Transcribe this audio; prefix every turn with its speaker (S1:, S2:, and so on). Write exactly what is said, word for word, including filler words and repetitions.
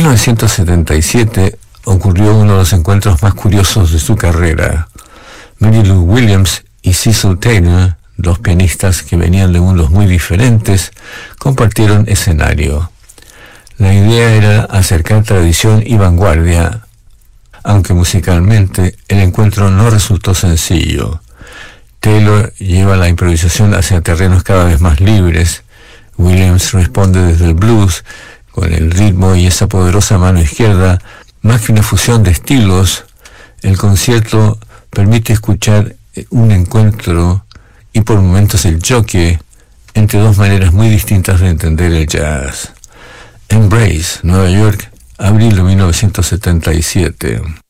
S1: novecientos setenta y siete ocurrió uno de los encuentros más curiosos de su carrera. Mary Lou Williams y Cecil Taylor, dos pianistas que venían de mundos muy diferentes, compartieron escenario. La idea era acercar tradición y vanguardia, aunque musicalmente el encuentro no resultó sencillo. Taylor lleva la improvisación hacia terrenos cada vez más libres. Williams responde desde el blues, con el ritmo y esa poderosa mano izquierda. Más que una fusión de estilos, el concierto permite escuchar un encuentro y por momentos el choque entre dos maneras muy distintas de entender el jazz. Embrace, Nueva York, abril de mil novecientos setenta y siete.